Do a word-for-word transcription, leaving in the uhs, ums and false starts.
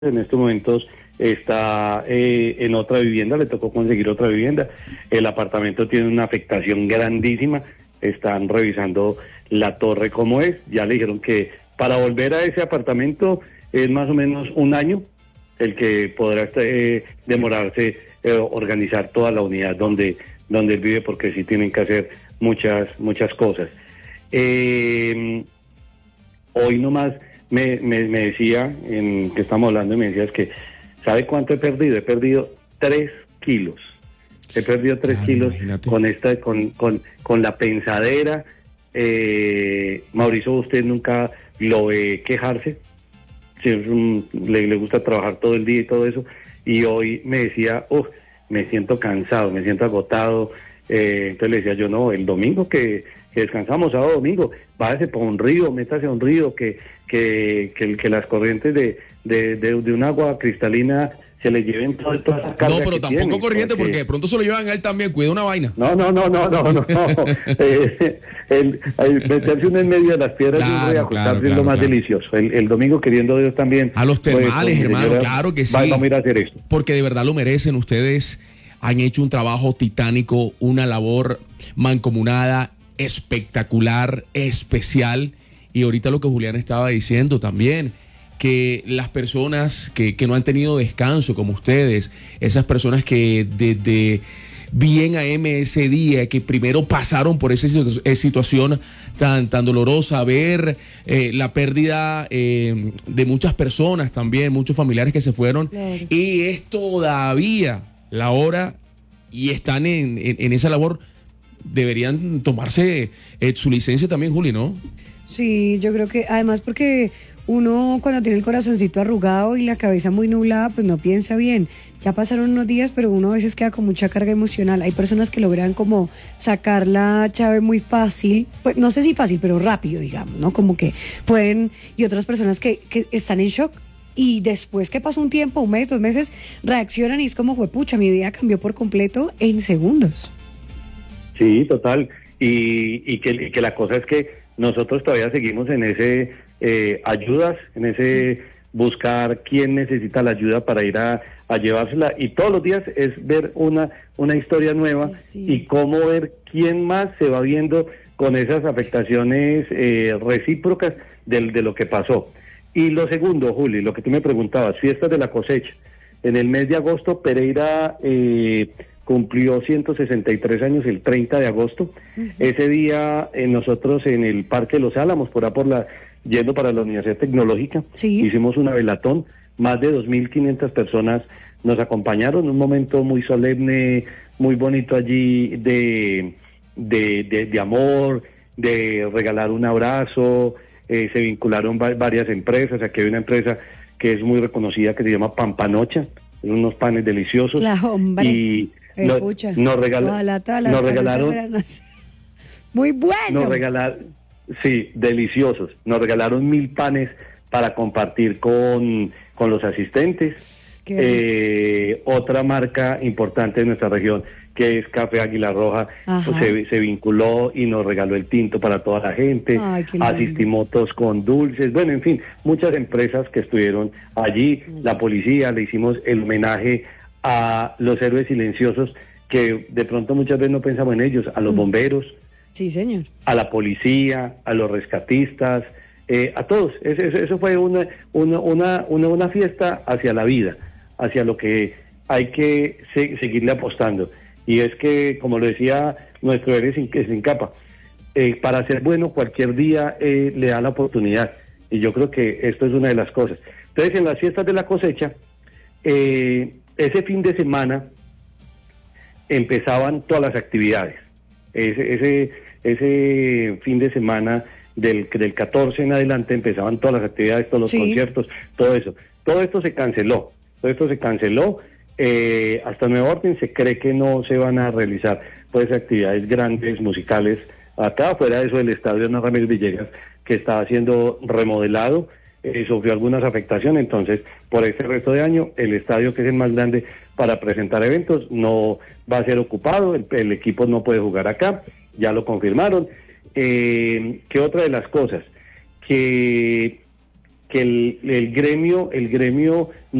En estos momentos está eh, en otra vivienda, le tocó conseguir otra vivienda. El apartamento tiene una afectación grandísima, están revisando la torre como es. Ya le dijeron que para volver a ese apartamento es más o menos un año el que podrá eh, demorarse eh, organizar toda la unidad donde, donde él vive, porque sí tienen que hacer muchas, muchas cosas. Eh, hoy nomás me, me, me decía, en que estamos hablando, y me decías que, ¿sabe cuánto he perdido? He perdido tres kilos. He perdido tres Claro, kilos imagínate. con esta, con, con, con la pensadera. Eh, Mauricio, usted nunca lo ve quejarse. Sí, es un- le, le gusta trabajar todo el día y todo eso. Y hoy me decía, oh, me siento cansado, me siento agotado. Eh, entonces le decía yo, no, el domingo que, que descansamos, sábado, domingo, váyase por un río, métase a un río, que, que, que, que las corrientes de, de, de, de un agua cristalina se le lleven todo, toda esa carga. No, pero que tampoco tiene, corriente, porque de pronto se lo llevan a él también. Cuida una vaina. No, no, no, no, no, no. no. Eh, el, el meterse uno en medio de las piedras Claro, y un río y claro, acostarse es claro, lo más claro. delicioso. El, el domingo, queriendo Dios también. A los pues, termales, con mi hermano, señora, claro que sí. va- Vamos a ir a hacer esto. Porque de verdad lo merecen. Ustedes han hecho un trabajo titánico, una labor mancomunada, espectacular, especial. Y ahorita lo que Julián estaba diciendo también, que las personas que, que no han tenido descanso como ustedes, esas personas que desde bien a M ese día, que primero pasaron por esa situ- eh, situación tan, tan dolorosa, ver eh, la pérdida eh, de muchas personas también, muchos familiares que se fueron, Claro. y es todavía la hora, y están en, en, en esa labor, deberían tomarse eh, su licencia también, Juli, ¿no? Sí, yo creo que además porque uno cuando tiene el corazoncito arrugado y la cabeza muy nublada, pues no piensa bien. Ya pasaron unos días, pero uno a veces queda con mucha carga emocional. Hay personas que logran como sacar la llave muy fácil, pues no sé si fácil, pero rápido, digamos, ¿no? Como que pueden, y otras personas que, que están en shock y después que pasa un tiempo, un mes, dos meses, reaccionan y es como, juepucha, mi vida cambió por completo en segundos. Sí, total. Y, y, que, y que la cosa es que nosotros todavía seguimos en ese eh, ayudas, en ese sí. buscar quién necesita la ayuda para ir a, a llevársela. Y todos los días es ver una, una historia nueva Sí. y cómo ver quién más se va viendo con esas afectaciones eh, recíprocas del, de lo que pasó. Y lo segundo, Juli, lo que tú me preguntabas, fiestas de la cosecha. En el mes de agosto, Pereira eh, cumplió ciento sesenta y tres años el treinta de agosto. Uh-huh. Ese día eh, nosotros en el Parque de los Álamos, por ahí por la, yendo para la Universidad Tecnológica, sí. hicimos una velatón, más de dos mil quinientas personas nos acompañaron, un momento muy solemne, muy bonito allí de, de, de, de amor, de regalar un abrazo, eh, se vincularon va- varias empresas. Aquí hay una empresa que es muy reconocida que se llama Pampanocha, unos panes deliciosos. La hombre. Y Eh, nos, pucha. nos, regala, Ojalá todas las nos cosas regalaron fueran así. Muy bueno. nos regalaron, sí, deliciosos. Nos regalaron mil panes para compartir con, con los asistentes. Eh, otra marca importante de nuestra región, que es Café Águila Roja, pues se, se vinculó y nos regaló el tinto para toda la gente. Ay, asistimotos con dulces, bueno, en fin, muchas empresas que estuvieron allí. Ay. La policía, le hicimos el homenaje a los héroes silenciosos, que de pronto muchas veces no pensamos en ellos, a los bomberos, sí, señor, a la policía, a los rescatistas, eh, a todos. Eso, eso fue una, una, una, una, una fiesta hacia la vida, hacia lo que hay que se, seguirle apostando. Y es que, como lo decía nuestro héroe sin, sin capa, eh, para ser bueno cualquier día eh, le da la oportunidad. Y yo creo que esto es una de las cosas. Entonces, en las fiestas de la cosecha, eh, ese fin de semana empezaban todas las actividades. Ese, ese, ese fin de semana del, del catorce en adelante empezaban todas las actividades, todos los sí. conciertos, todo eso. Todo esto se canceló, todo esto se canceló. Eh, hasta nueva orden se cree que no se van a realizar pues actividades grandes, musicales. Acá fuera de eso, el estadio Hernán Ramírez Villegas, que estaba siendo remodelado, eh, sufrió algunas afectaciones. Entonces, por este resto de año, el estadio, que es el más grande para presentar eventos, no va a ser ocupado. El, el equipo no puede jugar acá, ya lo confirmaron. Eh, ¿qué otra de las cosas? Que que el, el gremio, el gremio